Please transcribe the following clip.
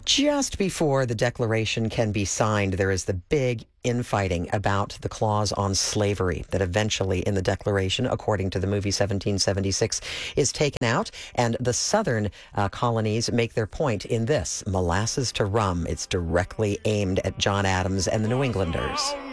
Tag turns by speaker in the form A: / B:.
A: Just before the Declaration can be signed, there is the big infighting about the clause on slavery that eventually in the Declaration, according to the movie 1776, is taken out. And the Southern colonies make their point in this, molasses to rum. It's directly aimed at John Adams and the New Englanders.